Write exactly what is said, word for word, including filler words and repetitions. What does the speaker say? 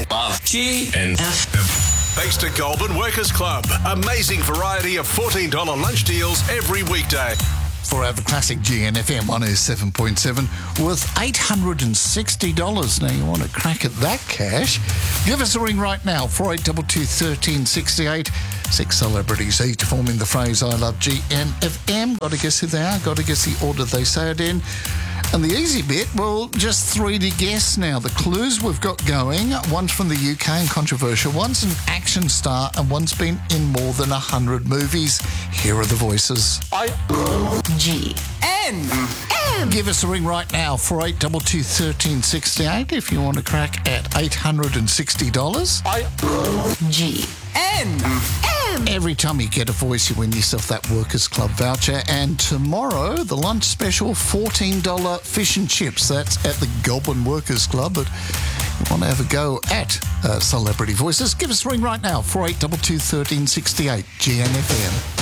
Love G N F M. Thanks to Goulburn Workers Club. Amazing variety of fourteen dollars lunch deals every weekday. For our classic G N F M one oh seven point seven worth eight hundred sixty dollars. Now, you want to crack at that cash? Give us a ring right now, four eight two two, one three six eight. Six celebrities each forming the phrase I love G N F M. Got to guess who they are, got to guess the order they say it in. And the easy bit, well, just three to guess now. The clues we've got going, one's from the U K and controversial, one's an action star, and one's been in more than one hundred movies. Here are the voices. I G N M. Give us a ring right now, four eight two two, one three six eight, if you want to crack at eight hundred sixty dollars. I G N M. Every time you get a voice, you win yourself that Workers Club voucher. And tomorrow, the lunch special, fourteen dollars fish and chips. That's at the Goulburn Workers Club. But you want to have a go at uh, Celebrity Voices, give us a ring right now, four eight two two, one three six eight, G N F M.